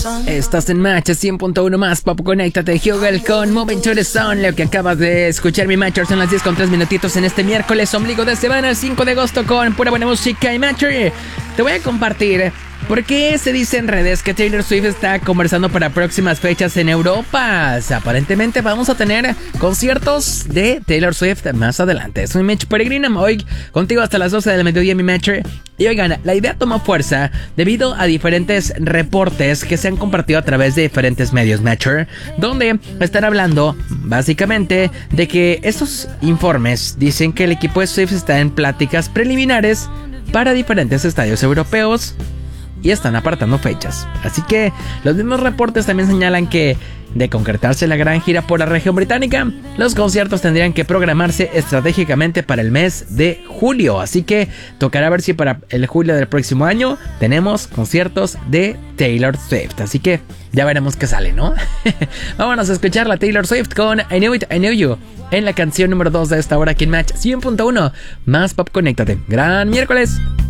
Estás en Match 100.1 más Pop. Conéctate, Hugel con Moving to the Sun. Lo que acabas de escuchar, mi Matcher, son las 10 con 3 minutitos en este miércoles, ombligo de semana, el 5 de agosto, con pura buena música. Y Matcher, te voy a compartir por qué se dice en redes que Taylor Swift está conversando para próximas fechas en Europa. Aparentemente vamos a tener conciertos de Taylor Swift más adelante. Soy Mitch Peregrina, hoy contigo hasta las 12 del mediodía, mi Matcher. Y oigan, la idea tomó fuerza debido a diferentes reportes que se han compartido a través de diferentes medios, Matcher, donde están hablando básicamente de que estos informes dicen que el equipo de Swift está en pláticas preliminares para diferentes estadios europeos y están apartando fechas. Así que los mismos reportes también señalan que, de concretarse la gran gira por la región británica, los conciertos tendrían que programarse estratégicamente para el mes de julio. Así que tocará ver si para el julio del próximo año tenemos conciertos de Taylor Swift. Así que ya veremos qué sale, ¿no? Vámonos a escuchar la Taylor Swift con I Knew It, I Knew You en la canción número 2 de esta hora aquí en Match 100.1 más Pop. Conéctate. Gran miércoles.